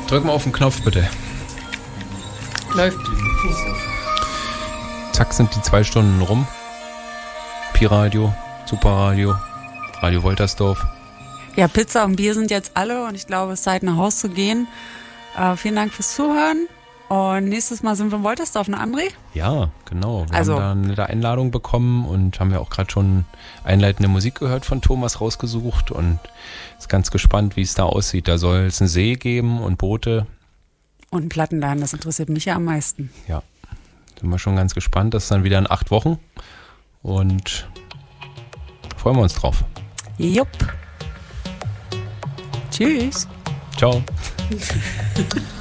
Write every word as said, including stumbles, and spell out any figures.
Drück mal auf den Knopf, bitte. Läuft. Zack, sind die zwei Stunden rum. Pi-Radio, Super-Radio, Radio Woltersdorf. Ja, Pizza und Bier sind jetzt alle und ich glaube, es ist Zeit, nach Hause zu gehen. Äh, vielen Dank fürs Zuhören. Und nächstes Mal sind wir in Woltersdorf, ne, André? Ja, genau. Wir Also, haben da eine Einladung bekommen und haben ja auch gerade schon einleitende Musik gehört von Thomas rausgesucht und ist ganz gespannt, wie es da aussieht. Da soll es einen See geben und Boote. und ein Plattenladen, das interessiert mich ja am meisten. Ja, sind wir schon ganz gespannt. Das ist dann wieder in acht Wochen und freuen wir uns drauf. Jupp. Tschüss. Ciao.